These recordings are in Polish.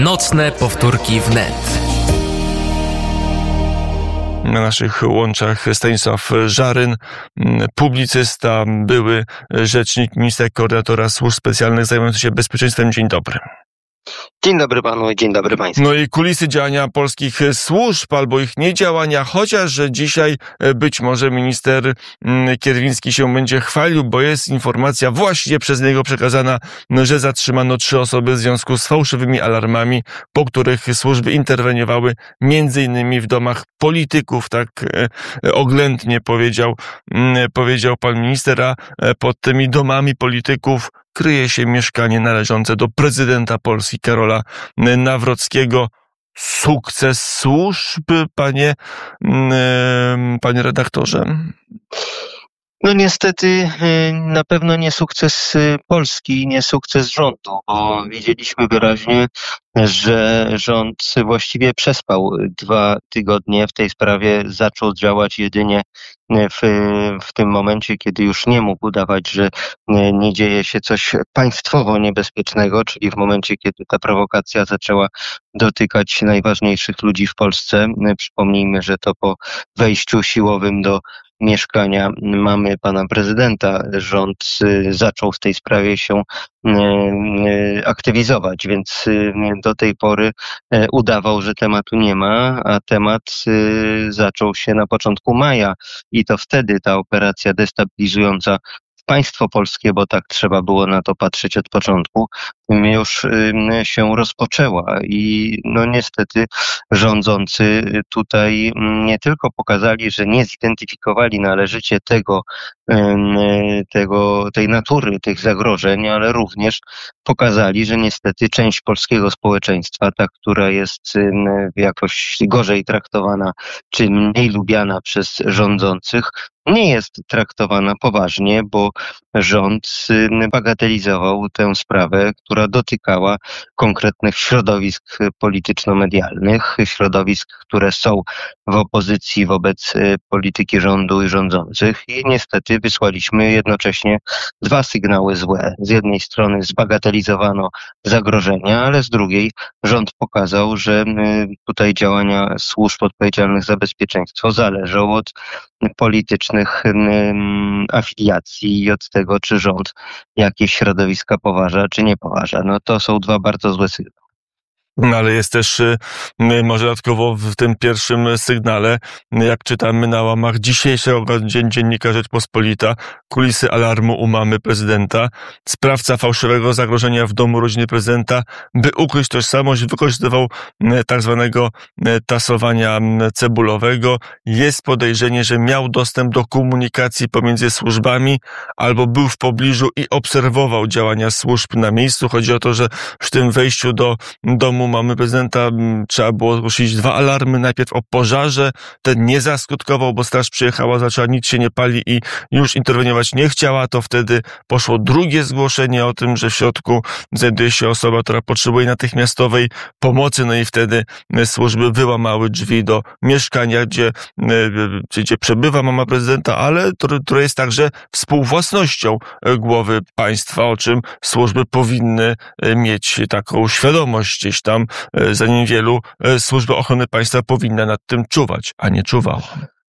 Nocne powtórki wnet. Na naszych łączach Stanisław Żaryn, publicysta, były rzecznik ministra koordynatora służb specjalnych zajmujący się bezpieczeństwem. Dzień dobry. Dzień dobry panu i dzień dobry państwu. No i kulisy działania polskich służb albo ich niedziałania, chociaż dzisiaj być może minister Kierwiński się będzie chwalił, bo jest informacja właśnie przez niego przekazana, że zatrzymano 3 osoby w związku z fałszywymi alarmami, po których służby interweniowały między innymi w domach polityków, tak oględnie powiedział pan minister, a pod tymi domami polityków kryje się mieszkanie należące do prezydenta Polski Karola Nawrockiego. Sukces służb, panie redaktorze? No niestety na pewno nie sukces Polski, nie sukces rządu, bo widzieliśmy wyraźnie, że rząd właściwie przespał 2 tygodnie w tej sprawie, zaczął działać jedynie w tym momencie, kiedy już nie mógł udawać, że nie dzieje się coś państwowo niebezpiecznego, czyli w momencie, kiedy ta prowokacja zaczęła dotykać najważniejszych ludzi w Polsce. Przypomnijmy, że to po wejściu siłowym do mieszkania mamy pana prezydenta rząd zaczął w tej sprawie się aktywizować, więc do tej pory udawał, że tematu nie ma, a temat zaczął się na początku maja i to wtedy ta operacja destabilizująca państwo polskie, bo tak trzeba było na to patrzeć od początku, już się rozpoczęła i no niestety rządzący tutaj nie tylko pokazali, że nie zidentyfikowali należycie tej natury tych zagrożeń, ale również pokazali, że niestety część polskiego społeczeństwa, ta, która jest jakoś gorzej traktowana czy mniej lubiana przez rządzących, nie jest traktowana poważnie, bo rząd bagatelizował tę sprawę, która dotykała konkretnych środowisk polityczno-medialnych, środowisk, które są w opozycji wobec polityki rządu i rządzących i niestety wysłaliśmy jednocześnie 2 sygnały złe. Z jednej strony zbagatelizowano zagrożenia, ale z drugiej rząd pokazał, że tutaj działania służb odpowiedzialnych za bezpieczeństwo zależą od politycznych afiliacji i od tego, czy rząd jakieś środowiska poważa, czy nie poważa. No to są 2 bardzo złe sygnały. Ale jest też może dodatkowo w tym pierwszym sygnale, jak czytamy na łamach dzisiejszego dziennika Rzeczpospolita, kulisy alarmu u mamy prezydenta. Sprawca fałszywego zagrożenia w domu rodziny prezydenta, by ukryć tożsamość, wykorzystywał tak zwanego tasowania cebulowego. Jest podejrzenie, że miał dostęp do komunikacji pomiędzy służbami albo był w pobliżu i obserwował działania służb na miejscu. Chodzi o to, że przy tym wejściu do domu mamy prezydenta trzeba było zgłosić 2 alarmy. Najpierw o pożarze. Ten nie zaskutkował, bo straż przyjechała, zaczęła, nic się nie pali i już interweniować nie chciała. To wtedy poszło drugie zgłoszenie o tym, że w środku znajduje się osoba, która potrzebuje natychmiastowej pomocy. No i wtedy służby wyłamały drzwi do mieszkania, gdzie przebywa mama prezydenta, ale które jest także współwłasnością głowy państwa, o czym służby powinny mieć taką świadomość gdzieś tam, zanim wielu służby ochrony państwa powinna nad tym czuwać, a nie czuwała.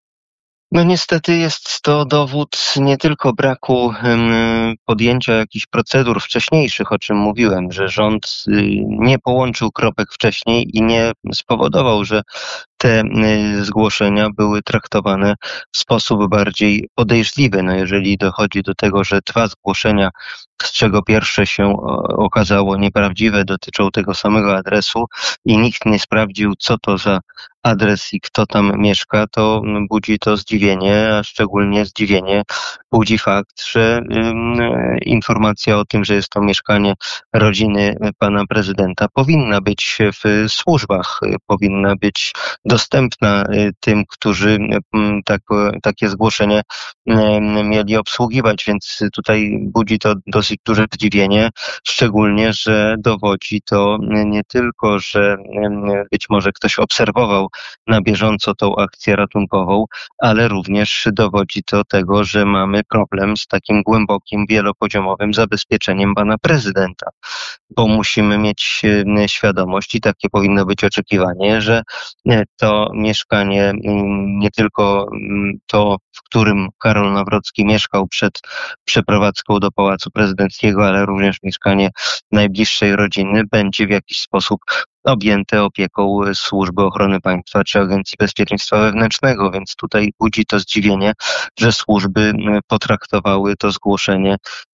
No niestety jest to dowód nie tylko braku podjęcia jakichś procedur wcześniejszych, o czym mówiłem, że rząd nie połączył kropek wcześniej i nie spowodował, że te zgłoszenia były traktowane w sposób bardziej podejrzliwy. No jeżeli dochodzi do tego, że 2 zgłoszenia, z czego pierwsze się okazało nieprawdziwe, dotyczą tego samego adresu i nikt nie sprawdził, co to za adres i kto tam mieszka, to budzi to zdziwienie, a szczególnie zdziwienie budzi fakt, że informacja o tym, że jest to mieszkanie rodziny pana prezydenta, powinna być w służbach, powinna być dostępna tym, którzy takie zgłoszenie mieli obsługiwać, więc tutaj budzi to dosyć duże zdziwienie, szczególnie, że dowodzi to nie tylko, że być może ktoś obserwował na bieżąco tą akcję ratunkową, ale również dowodzi to tego, że mamy problem z takim głębokim, wielopoziomowym zabezpieczeniem pana prezydenta, bo musimy mieć świadomość i takie powinno być oczekiwanie, że to mieszkanie, nie tylko to, w którym Karol Nawrocki mieszkał przed przeprowadzką do Pałacu Prezydenckiego, ale również mieszkanie najbliższej rodziny będzie w jakiś sposób objęte opieką Służby Ochrony Państwa czy Agencji Bezpieczeństwa Wewnętrznego, więc tutaj budzi to zdziwienie, że służby potraktowały to zgłoszenie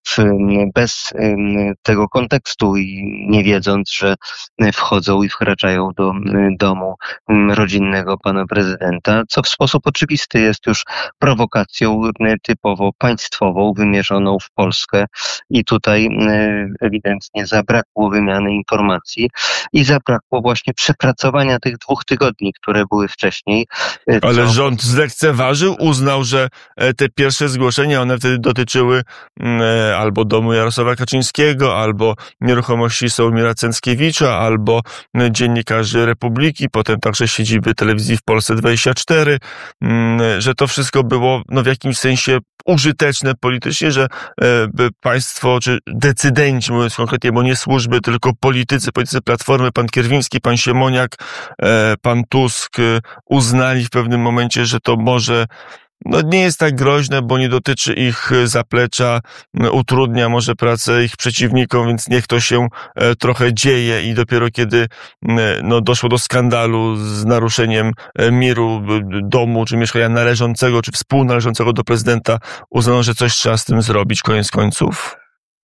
bez tego kontekstu i nie wiedząc, że wchodzą i wkraczają do domu rodzinnego pana prezydenta, co w sposób oczywisty jest już prowokacją typowo państwową, wymierzoną w Polskę i tutaj ewidentnie zabrakło wymiany informacji i zabrakło właśnie przepracowania tych 2 tygodni, które były wcześniej. Ale rząd zlekceważył, uznał, że te pierwsze zgłoszenia, one wtedy dotyczyły albo domu Jarosława Kaczyńskiego, albo nieruchomości Sławomira Cęckiewicza, albo dziennikarzy Republiki, potem także siedziby telewizji w Polsce 24, że to wszystko było w jakimś sensie użyteczne politycznie, że państwo, czy decydenci, mówiąc konkretnie, bo nie służby, tylko politycy Platformy, pan Kierwiński, pan Siemoniak, pan Tusk uznali w pewnym momencie, że to może nie jest tak groźne, bo nie dotyczy ich zaplecza, utrudnia może pracę ich przeciwnikom, więc niech to się trochę dzieje i dopiero kiedy doszło do skandalu z naruszeniem miru domu czy mieszkania należącego, czy współnależącego do prezydenta, uznano, że coś trzeba z tym zrobić, koniec końców.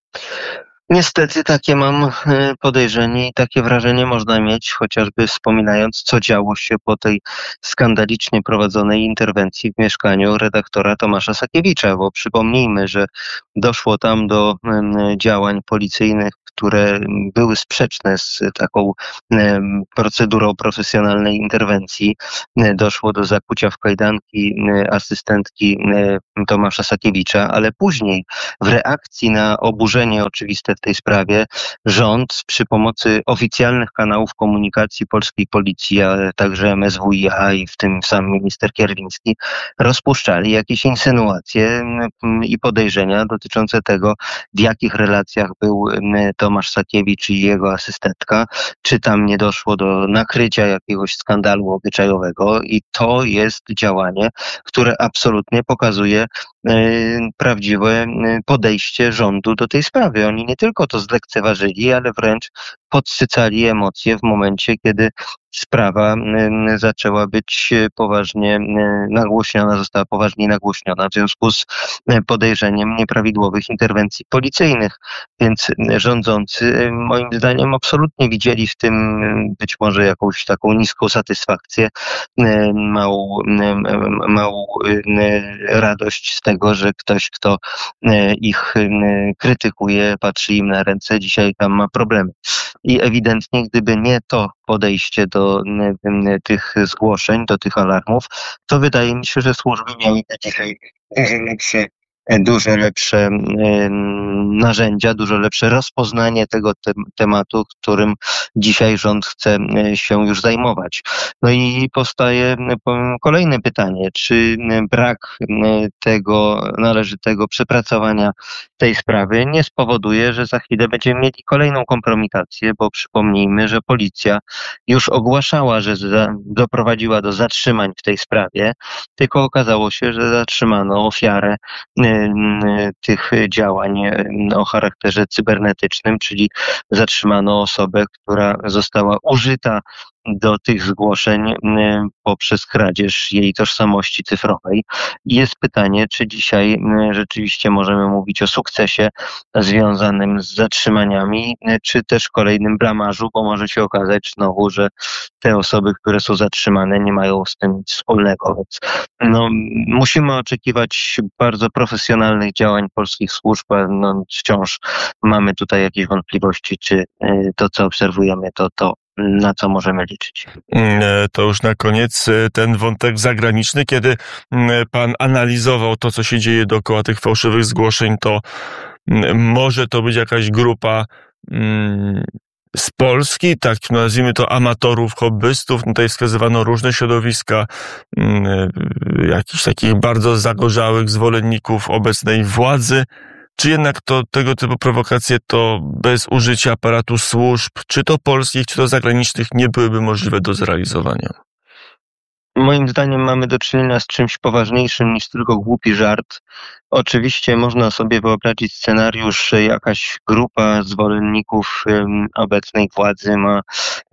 Niestety takie mam podejrzenie i takie wrażenie można mieć, chociażby wspominając, co działo się po tej skandalicznie prowadzonej interwencji w mieszkaniu redaktora Tomasza Sakiewicza, bo przypomnijmy, że doszło tam do działań policyjnych, które były sprzeczne z taką procedurą profesjonalnej interwencji. Doszło do zakucia w kajdanki asystentki Tomasza Sakiewicza, ale później w reakcji na oburzenie oczywiste w tej sprawie rząd przy pomocy oficjalnych kanałów komunikacji polskiej policji, ale także MSWiA i w tym sam minister Kierwiński rozpuszczali jakieś insynuacje i podejrzenia dotyczące tego, w jakich relacjach był Tomasz Sakiewicz i jego asystentka, czy tam nie doszło do nakrycia jakiegoś skandalu obyczajowego i to jest działanie, które absolutnie pokazuje prawdziwe podejście rządu do tej sprawy. Oni nie tylko to zlekceważyli, ale wręcz podsycali emocje w momencie, kiedy sprawa zaczęła być poważnie nagłośniona, została poważnie nagłośniona w związku z podejrzeniem nieprawidłowych interwencji policyjnych. Więc rządzący moim zdaniem absolutnie widzieli w tym być może jakąś taką niską satysfakcję, małą radość z tego, że ktoś, kto ich krytykuje, patrzy im na ręce, dzisiaj tam ma problemy. I ewidentnie, gdyby nie to podejście do tych zgłoszeń, do tych alarmów, to wydaje mi się, że służby miały dzisiaj dużo lepsze narzędzia, dużo lepsze rozpoznanie tego tematu, którym dzisiaj rząd chce się już zajmować. No i powstaje kolejne pytanie, czy brak tego należytego przepracowania tej sprawy nie spowoduje, że za chwilę będziemy mieli kolejną kompromitację, bo przypomnijmy, że policja już ogłaszała, że doprowadziła do zatrzymań w tej sprawie, tylko okazało się, że zatrzymano ofiarę tych działań o charakterze cybernetycznym, czyli zatrzymano osobę, która została użyta do tych zgłoszeń poprzez kradzież jej tożsamości cyfrowej. I jest pytanie, czy dzisiaj rzeczywiście możemy mówić o sukcesie związanym z zatrzymaniami, czy też kolejnym blamażu, bo może się okazać znowu, że te osoby, które są zatrzymane, nie mają z tym nic wspólnego. Więc musimy oczekiwać bardzo profesjonalnych działań polskich służb, a wciąż mamy tutaj jakieś wątpliwości, czy to, co obserwujemy, to na co możemy liczyć. To już na koniec ten wątek zagraniczny. Kiedy pan analizował to, co się dzieje dookoła tych fałszywych zgłoszeń, to może to być jakaś grupa z Polski, tak nazwijmy to amatorów, hobbystów. Tutaj wskazywano różne środowiska, jakichś takich bardzo zagorzałych zwolenników obecnej władzy. Czy jednak to tego typu prowokacje to bez użycia aparatu służb, czy to polskich, czy to zagranicznych, nie byłyby możliwe do zrealizowania? Moim zdaniem mamy do czynienia z czymś poważniejszym niż tylko głupi żart. Oczywiście można sobie wyobrazić scenariusz, że jakaś grupa zwolenników obecnej władzy ma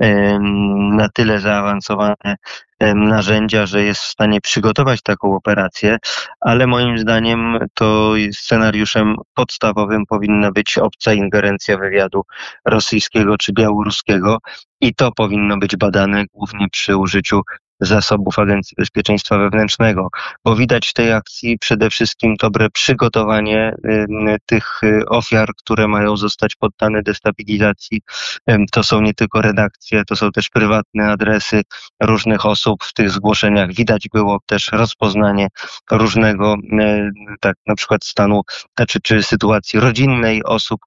na tyle zaawansowane narzędzia, że jest w stanie przygotować taką operację, ale moim zdaniem to scenariuszem podstawowym powinna być obca ingerencja wywiadu rosyjskiego czy białoruskiego i to powinno być badane głównie przy użyciu zasobów Agencji Bezpieczeństwa Wewnętrznego, bo widać w tej akcji przede wszystkim dobre przygotowanie tych ofiar, które mają zostać poddane destabilizacji. To są nie tylko redakcje, to są też prywatne adresy różnych osób. W tych zgłoszeniach widać było też rozpoznanie różnego, tak na przykład stanu, czy sytuacji rodzinnej osób,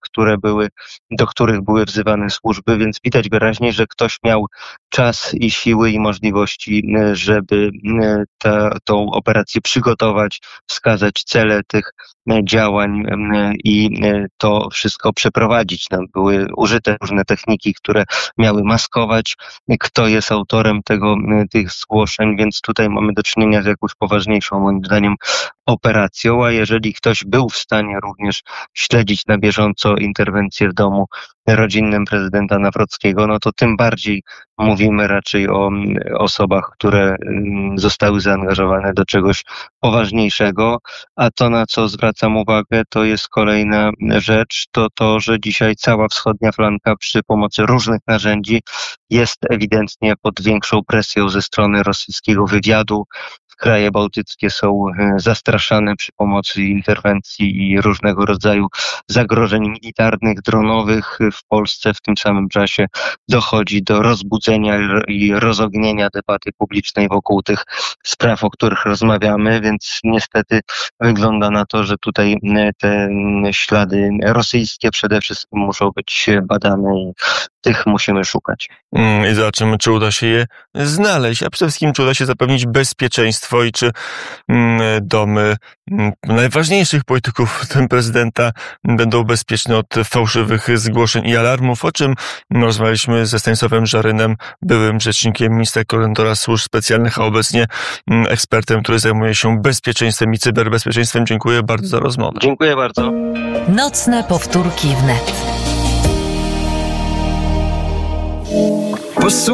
do których były wzywane służby, więc widać wyraźnie, że ktoś miał czas i siły i możliwości, żeby tą operację przygotować, wskazać cele tych działań i to wszystko przeprowadzić. Tam były użyte różne techniki, które miały maskować, kto jest autorem tych zgłoszeń, więc tutaj mamy do czynienia z jakąś poważniejszą, moim zdaniem, operacją, a jeżeli ktoś był w stanie również śledzić na bieżąco interwencję w domu rodzinnym prezydenta Nawrockiego, no to tym bardziej mówimy raczej o osobach, które zostały zaangażowane do czegoś poważniejszego, a to, na co zwracam uwagę, to jest kolejna rzecz, to, że dzisiaj cała wschodnia flanka przy pomocy różnych narzędzi jest ewidentnie pod większą presją ze strony rosyjskiego wywiadu. Kraje bałtyckie są zastraszane przy pomocy interwencji i różnego rodzaju zagrożeń militarnych, dronowych. W Polsce w tym samym czasie dochodzi do rozbudzenia i rozognienia debaty publicznej wokół tych spraw, o których rozmawiamy, więc niestety wygląda na to, że tutaj te ślady rosyjskie przede wszystkim muszą być badane i tych musimy szukać. I zobaczymy, czy uda się je znaleźć, a przede wszystkim, czy uda się zapewnić bezpieczeństwo i czy domy najważniejszych polityków, w tym prezydenta, będą bezpieczne od fałszywych zgłoszeń i alarmów, o czym rozmawialiśmy ze Stanisławem Żarynem, byłym rzecznikiem ministra koordynatora służb specjalnych, a obecnie ekspertem, który zajmuje się bezpieczeństwem i cyberbezpieczeństwem. Dziękuję bardzo za rozmowę. Dziękuję bardzo. Nocne powtórki wnet.